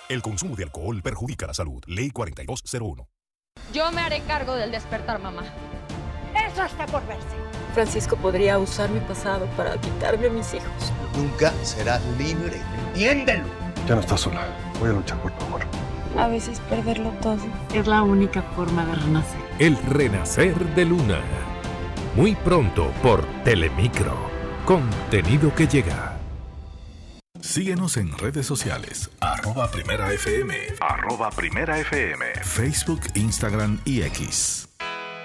El consumo de alcohol perjudica la salud. Ley 4201. Yo me haré cargo del despertar, mamá. Eso está por verse. Francisco podría usar mi pasado para quitarme a mis hijos. Nunca serás libre. ¡Entiéndelo! Ya no estás sola. Voy a luchar por tu amor. A veces perderlo todo es la única forma de renacer. El renacer de Luna. Muy pronto por Telemicro. Contenido que llega. Síguenos en redes sociales. @primerafm. @primerafm. Facebook, Instagram y X.